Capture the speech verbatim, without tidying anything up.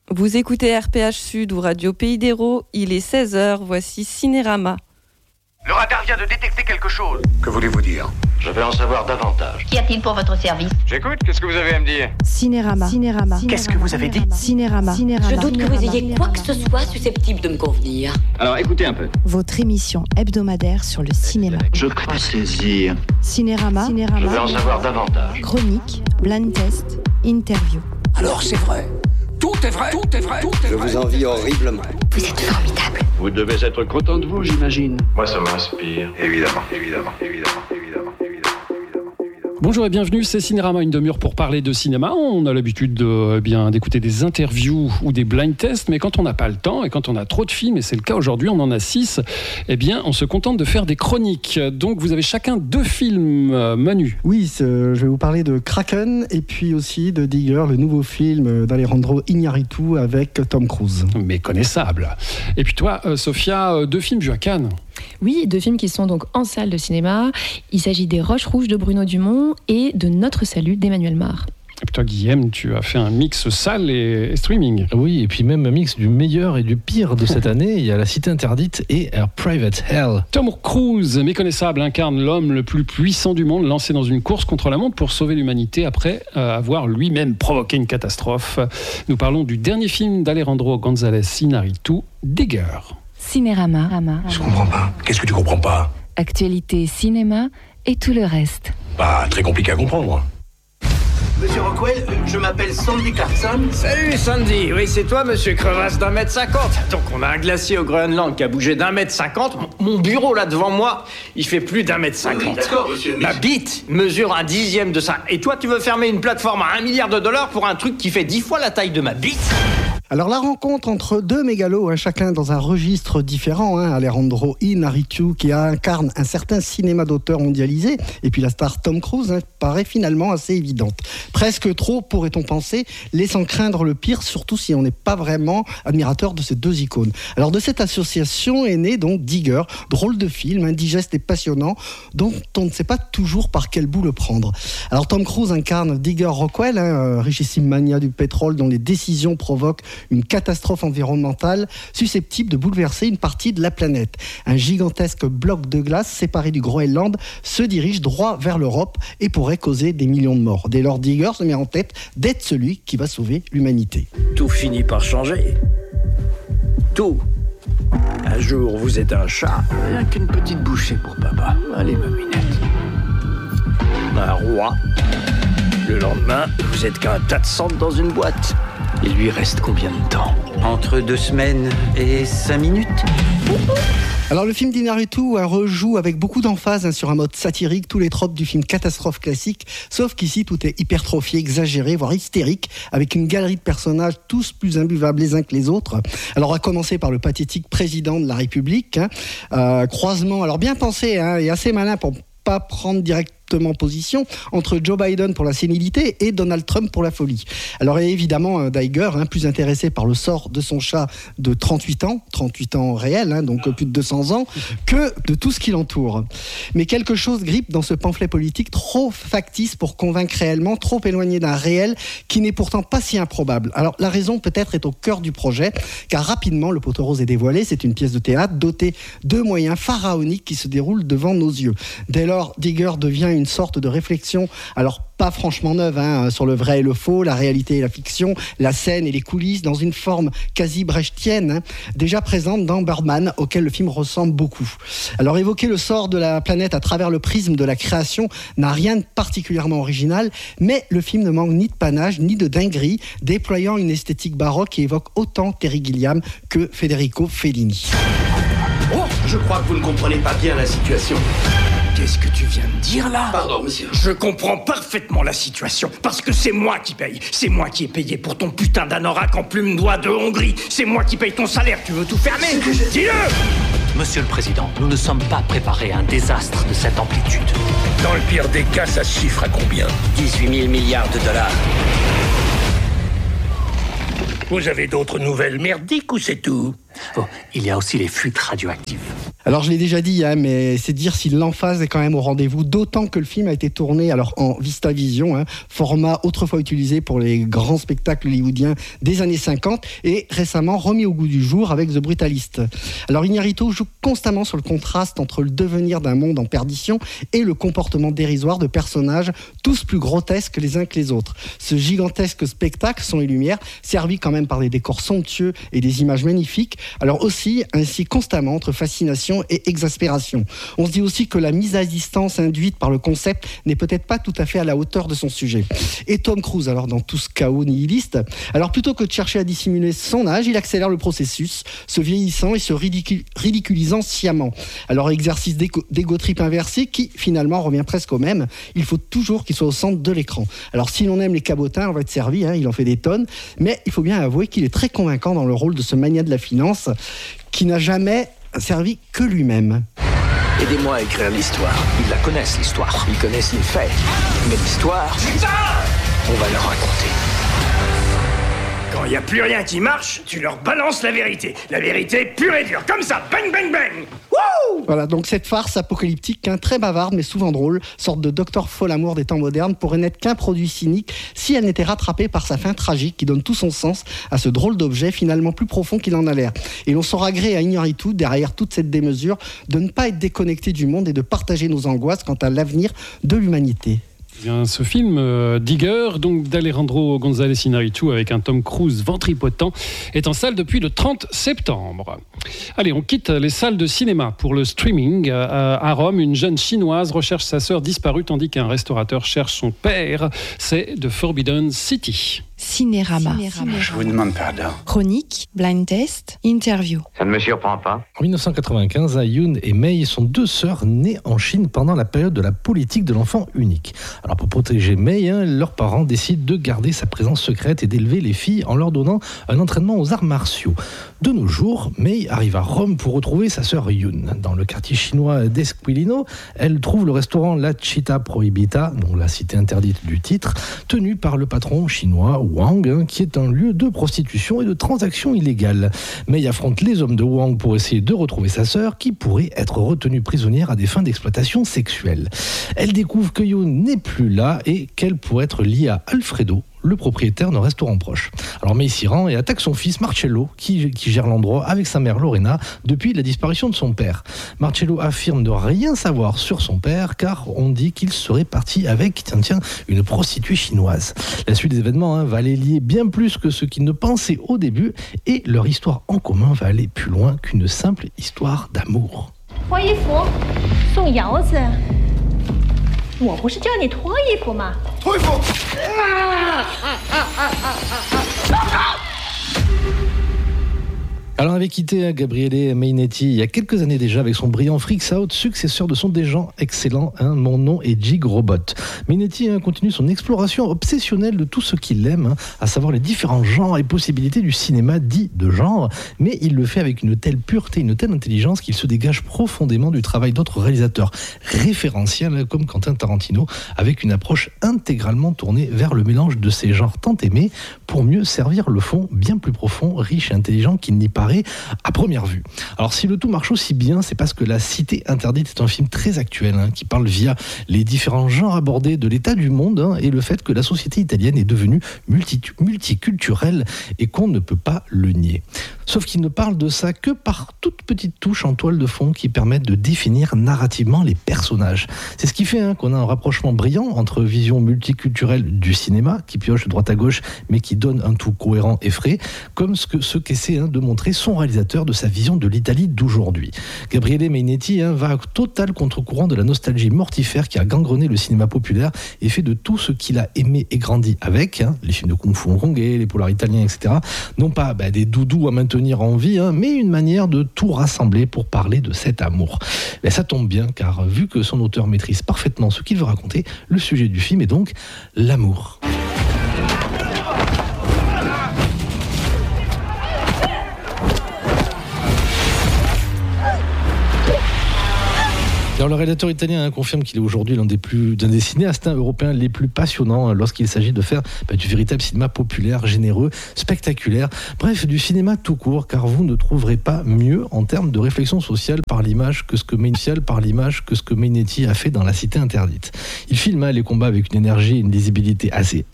Vous écoutez R P H Sud ou Radio Pays d'Hérault, il est seize heures, voici Cinérama. Le radar vient de détecter quelque chose. Que voulez-vous dire ? Je veux en savoir davantage. Qu'y a-t-il pour votre service ? J'écoute, qu'est-ce que vous avez à me dire ? Cinérama. Cinérama. Qu'est-ce que vous avez dit ? Cinérama. Je doute que vous ayez quoi que ce soit susceptible de me convenir. Alors écoutez un peu. Votre émission hebdomadaire sur le cinéma. Je crois saisir. Cinérama. Je veux en savoir davantage. Chronique, blind test, interview. Alors c'est vrai. Tout est vrai, tout est vrai, tout est Je vrai. vous envie horriblement. Vous êtes formidable. Vous devez être content de vous, j'imagine. Moi, ça m'inspire. Évidemment, évidemment, évidemment, évidemment, évidemment, évidemment, évidemment. Bonjour et bienvenue, c'est Cinérama, une demi-heure pour parler de cinéma. On a l'habitude de, eh bien, d'écouter des interviews ou des blind tests, mais quand on n'a pas le temps et quand on a trop de films, et c'est le cas aujourd'hui, on en a six, eh bien, on se contente de faire des chroniques. Donc vous avez chacun deux films, euh, Manu. Oui, je vais vous parler de Kraken et puis aussi de Digger, le nouveau film d'Alejandro Iñárritu avec Tom Cruise. Méconnaissable. Et puis toi, euh, Sophia, euh, deux films vus à Cannes. Oui, deux films qui sont donc en salle de cinéma. Il s'agit des Roches Rouges de Bruno Dumont et de Notre Salut d'Emmanuel Mar. Et puis toi, Guillaume, tu as fait un mix salle et, et streaming. Oui, et puis même un mix du meilleur et du pire de cette année. Il y a La Cité Interdite et A Private Hell. Tom Cruise, méconnaissable, incarne l'homme le plus puissant du monde, lancé dans une course contre la montre pour sauver l'humanité après euh, avoir lui-même provoqué une catastrophe. Nous parlons du dernier film d'Alejandro González Iñárritu, Digger. Cinérama. Je comprends pas. Qu'est-ce que tu comprends pas ? Actualité, cinéma et tout le reste. Pas très compliqué à comprendre. Monsieur Rockwell, je m'appelle Sandy Clarkson. Salut Sandy, oui c'est toi monsieur crevasse d'un mètre cinquante. Donc on a un glacier au Groenland qui a bougé d'un mètre cinquante. Mon bureau là devant moi, il fait plus d'un mètre cinquante. Oui, d'accord monsieur. Ma bite mesure un dixième de ça. Et toi tu veux fermer une plateforme à un milliard de dollars pour un truc qui fait dix fois la taille de ma bite ? Alors la rencontre entre deux mégalos, hein, chacun dans un registre différent, hein, Alejandro Iñárritu qui incarne un certain cinéma d'auteur mondialisé, et puis la star Tom Cruise, hein, paraît finalement assez évidente. Presque trop, pourrait-on penser, laissant craindre le pire, surtout si on n'est pas vraiment admirateur de ces deux icônes. Alors de cette association est né donc Digger, drôle de film, indigeste et passionnant, dont on ne sait pas toujours par quel bout le prendre. Alors Tom Cruise incarne Digger Rockwell, hein, richissime mania du pétrole dont les décisions provoquent une catastrophe environnementale susceptible de bouleverser une partie de la planète. Un gigantesque bloc de glace séparé du Groenland se dirige droit vers l'Europe et pourrait causer des millions de morts. Dès lors, Digger se met en tête d'être celui qui va sauver l'humanité. Tout finit par changer. Tout. Un jour vous êtes un chat, rien qu'une petite bouchée pour papa. Allez ma minette. Un roi. Le lendemain, vous êtes qu'un tas de cendres dans une boîte. Il lui reste combien de temps ? Entre deux semaines et cinq minutes. Alors le film d'Iñárritu rejoue avec beaucoup d'emphase, hein, sur un mode satirique tous les tropes du film catastrophe classique, sauf qu'ici tout est hypertrophié, exagéré, voire hystérique, avec une galerie de personnages tous plus imbuvables les uns que les autres. Alors à commencer par le pathétique président de la République, hein, euh, croisement, alors bien pensé, hein, et assez malin pour pas prendre directement position entre Joe Biden pour la sénilité et Donald Trump pour la folie. Alors évidemment, Digger, hein, plus intéressé par le sort de son chat de trente-huit ans, trente-huit ans réels, hein, donc plus de deux cents ans, que de tout ce qui l'entoure. Mais quelque chose grippe dans ce pamphlet politique trop factice pour convaincre réellement, trop éloigné d'un réel qui n'est pourtant pas si improbable. Alors la raison peut-être est au cœur du projet, car rapidement le poteau rose est dévoilé, c'est une pièce de théâtre dotée de moyens pharaoniques qui se déroulent devant nos yeux. Dès lors, Digger devient une sorte de réflexion, alors pas franchement neuve, hein, sur le vrai et le faux, la réalité et la fiction, la scène et les coulisses, dans une forme quasi brechtienne, hein, déjà présente dans Birdman, auquel le film ressemble beaucoup. Alors évoquer le sort de la planète à travers le prisme de la création n'a rien de particulièrement original, mais le film ne manque ni de panache, ni de dinguerie, déployant une esthétique baroque qui évoque autant Terry Gilliam que Federico Fellini. Oh, je crois que vous ne comprenez pas bien la situation. Qu'est-ce que tu viens de dire là ? Pardon, monsieur. Je comprends parfaitement la situation, parce que c'est moi qui paye. C'est moi qui ai payé pour ton putain d'anorak en plume d'oie de Hongrie. C'est moi qui paye ton salaire, tu veux tout fermer ? Je... Dis-le ! Monsieur le Président, nous ne sommes pas préparés à un désastre de cette amplitude. Dans le pire des cas, ça se chiffre à combien ? dix-huit mille milliards de dollars. Vous avez d'autres nouvelles merdiques ou c'est tout ? Oh, il y a aussi les fuites radioactives. Alors je l'ai déjà dit, hein, mais c'est dire si l'emphase est quand même au rendez-vous, d'autant que le film a été tourné alors en VistaVision, hein, format autrefois utilisé pour les grands spectacles hollywoodiens des années cinquante et récemment remis au goût du jour avec The Brutalist. Alors Iñárritu joue constamment sur le contraste entre le devenir d'un monde en perdition et le comportement dérisoire de personnages tous plus grotesques les uns que les autres. Ce gigantesque spectacle, son et lumière, servi quand même par des décors somptueux et des images magnifiques, alors aussi ainsi constamment entre fascination et exaspération. On se dit aussi que la mise à distance induite par le concept n'est peut-être pas tout à fait à la hauteur de son sujet. Et Tom Cruise, alors dans tout ce chaos nihiliste, alors plutôt que de chercher à dissimuler son âge, il accélère le processus, se vieillissant et se ridicul- ridiculisant sciemment. Alors exercice d'égo, d'égo trip inversé qui finalement revient presque au même. Il faut toujours qu'il soit au centre de l'écran. Alors si l'on aime les cabotins, on va être servi, hein, il en fait des tonnes, mais il faut bien avouer qu'il est très convaincant dans le rôle de ce mania de la finance qui n'a jamais servi que lui-même. Aidez-moi à écrire l'histoire. Ils la connaissent, l'histoire. Ils connaissent les faits. Mais l'histoire, on va leur raconter. Quand il n'y a plus rien qui marche, tu leur balances la vérité. La vérité pure et dure, comme ça, bang, bang, bang. Wouh! Voilà, donc cette farce apocalyptique, hein, très bavarde mais souvent drôle, sorte de docteur Folamour des temps modernes, pourrait n'être qu'un produit cynique si elle n'était rattrapée par sa fin tragique qui donne tout son sens à ce drôle d'objet finalement plus profond qu'il en a l'air. Et l'on saura gré à Iñárritu, derrière toute cette démesure, de ne pas être déconnecté du monde et de partager nos angoisses quant à l'avenir de l'humanité. Bien, ce film euh, Digger, donc d'Alejandro González Iñárritu avec un Tom Cruise ventripotent, est en salle depuis le trente septembre. Allez, on quitte les salles de cinéma pour le streaming. Euh, à Rome, une jeune chinoise recherche sa sœur disparue tandis qu'un restaurateur cherche son père. C'est The Forbidden City. Cinérama. Je vous demande pardon. Chronique, blind test, interview. Ça ne me surprend pas. En dix-neuf cent quatre-vingt-quinze, Yoon et Mei sont deux sœurs nées en Chine pendant la période de la politique de l'enfant unique. Alors pour protéger Mei, hein, leurs parents décident de garder sa présence secrète et d'élever les filles en leur donnant un entraînement aux arts martiaux. De nos jours, Mei arrive à Rome pour retrouver sa sœur Yoon. Dans le quartier chinois d'Esquilino, elle trouve le restaurant La Città Proibita, dont la cité interdite du titre, tenu par le patron chinois Wang, hein, qui est un lieu de prostitution et de transactions illégales. Mei affronte les hommes de Wang pour essayer de retrouver sa sœur, qui pourrait être retenue prisonnière à des fins d'exploitation sexuelle. Elle découvre que Yoon n'est plus là et qu'elle pourrait être liée à Alfredo, le propriétaire d'un restaurant proche. Alors Mei s'y rend et attaque son fils Marcello, qui, qui gère l'endroit avec sa mère Lorena depuis la disparition de son père. Marcello affirme ne rien savoir sur son père car on dit qu'il serait parti avec, tiens tiens, une prostituée chinoise. La suite des événements hein, va les lier bien plus que ce qu'ils ne pensaient au début et leur histoire en commun va aller plus loin qu'une simple histoire d'amour. 脱衣服送窑子，我不是叫你脱衣服吗？ 脱衣服！ Alors, on avait quitté Gabriele Mainetti il y a quelques années déjà avec son brillant Freaks Out, successeur de son déjà excellent hein, Mon nom est Jig Robot. Mainetti hein, continue son exploration obsessionnelle de tout ce qu'il aime, hein, à savoir les différents genres et possibilités du cinéma dit de genre, mais il le fait avec une telle pureté, une telle intelligence qu'il se dégage profondément du travail d'autres réalisateurs référentiels hein, comme Quentin Tarantino, avec une approche intégralement tournée vers le mélange de ces genres tant aimés pour mieux servir le fond bien plus profond, riche et intelligent qu'il n'y paraît à première vue. Alors si le tout marche aussi bien, c'est parce que La Cité Interdite est un film très actuel hein, qui parle via les différents genres abordés de l'état du monde hein, et le fait que la société italienne est devenue multi- multiculturelle et qu'on ne peut pas le nier. Sauf qu'il ne parle de ça que par toutes petites touches en toile de fond qui permettent de définir narrativement les personnages. C'est ce qui fait hein, qu'on a un rapprochement brillant entre vision multiculturelle du cinéma, qui pioche de droite à gauche, mais qui donne un tout cohérent et frais, comme ce, que, ce qu'essaie hein, de montrer son réalisateur de sa vision de l'Italie d'aujourd'hui. Gabriele Mainetti hein, va à total contre-courant de la nostalgie mortifère qui a gangrené le cinéma populaire et fait de tout ce qu'il a aimé et grandi avec, hein, les films de kung-fu hongkongais, les polars italiens, et cetera, non pas bah, des doudous à maintenir en vie, hein, mais une manière de tout rassembler pour parler de cet amour. Et ça tombe bien, car vu que son auteur maîtrise parfaitement ce qu'il veut raconter, le sujet du film est donc l'amour. Alors, le réalisateur italien hein, confirme qu'il est aujourd'hui l'un des, plus, l'un des cinéastes hein, européens les plus passionnants hein, lorsqu'il s'agit de faire bah, du véritable cinéma populaire, généreux, spectaculaire, bref, du cinéma tout court, car vous ne trouverez pas mieux en termes de réflexion sociale par l'image que ce que Mainetti, par l'image que ce que Mainetti a fait dans La Cité Interdite. Il filme hein, les combats avec une énergie et une lisibilité assez